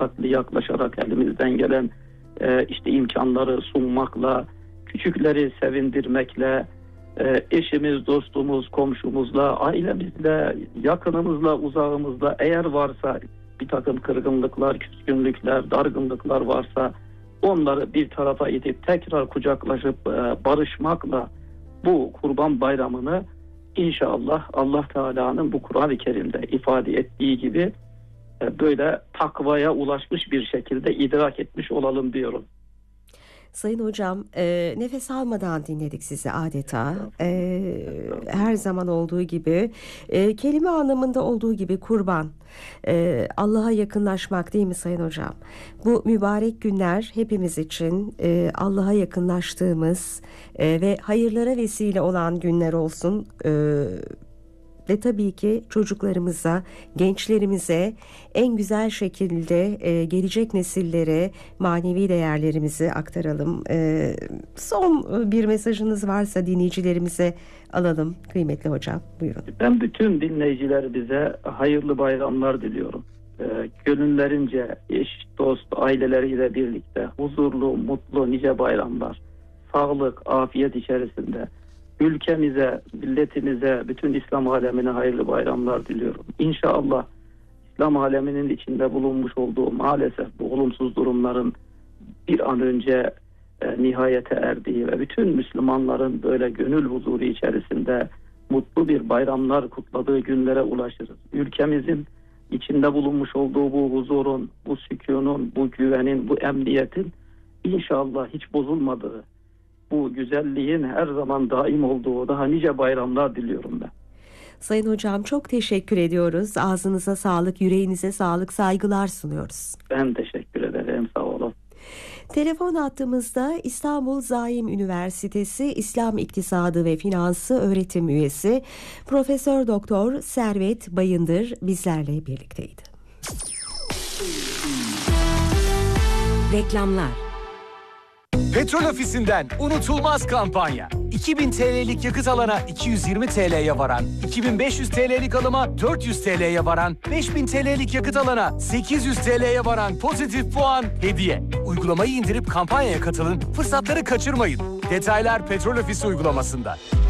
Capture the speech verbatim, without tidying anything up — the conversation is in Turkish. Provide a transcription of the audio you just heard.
şefkatli yaklaşarak elimizden gelen e, işte imkanları sunmakla, küçükleri sevindirmekle, e, eşimiz, dostumuz, komşumuzla, ailemizle, yakınımızla, uzağımızla, eğer varsa bir takım kırgınlıklar, küskünlükler, dargınlıklar varsa onları bir tarafa itip tekrar kucaklaşıp e, barışmakla bu Kurban Bayramı'nı İnşallah Allah Teala'nın bu Kur'an-ı Kerim'de ifade ettiği gibi e, böyle takvaya ulaşmış bir şekilde idrak etmiş olalım diyorum. Sayın Hocam, e, nefes almadan dinledik sizi adeta. E, her zaman olduğu gibi, e, kelime anlamında olduğu gibi kurban, e, Allah'a yakınlaşmak değil mi Sayın Hocam? Bu mübarek günler hepimiz için e, Allah'a yakınlaştığımız e, ve hayırlara vesile olan günler olsun. E, Ve tabii ki çocuklarımıza, gençlerimize en güzel şekilde e, gelecek nesillere manevi değerlerimizi aktaralım. E, son bir mesajınız varsa dinleyicilerimize alalım kıymetli hocam. Buyurun. Ben bütün dinleyicilerimize hayırlı bayramlar diliyorum. E, gönüllerince eş, dost, aileleriyle birlikte huzurlu, mutlu nice bayramlar, sağlık, afiyet içerisinde ülkemize, milletimize, bütün İslam alemine hayırlı bayramlar diliyorum. İnşallah İslam aleminin içinde bulunmuş olduğu maalesef bu olumsuz durumların bir an önce e, nihayete erdiği ve bütün Müslümanların böyle gönül huzuru içerisinde mutlu bir bayramlar kutladığı günlere ulaşırız. Ülkemizin içinde bulunmuş olduğu bu huzurun, bu sükunun, bu güvenin, bu emniyetin inşallah hiç bozulmadığı, bu güzelliğin her zaman daim olduğu daha nice bayramlar diliyorum ben. Sayın Hocam çok teşekkür ediyoruz. Ağzınıza sağlık, yüreğinize sağlık, saygılar sunuyoruz. Ben teşekkür ederim, sağ olun. Telefon hattımızda İstanbul Zaim Üniversitesi İslam İktisadı ve Finansı öğretim üyesi Profesör Doktor Servet Bayındır bizlerle birlikteydi. Reklamlar. Petrol Ofisi'nden unutulmaz kampanya. iki bin T L'lik yakıt alana iki yüz yirmi T L'ye varan, iki bin beş yüz T L'lik alıma dört yüz T L'ye varan, beş bin T L'lik yakıt alana sekiz yüz T L'ye varan pozitif puan hediye. Uygulamayı indirip kampanyaya katılın, fırsatları kaçırmayın. Detaylar Petrol Ofisi uygulamasında.